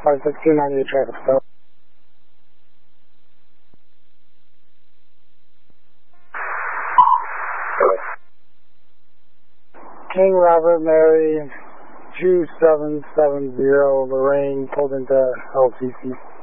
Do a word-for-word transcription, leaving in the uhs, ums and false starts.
five sixteen ninety-eight traffic stop. King Robert Mary two seven seven zero Lorraine pulled into L C C.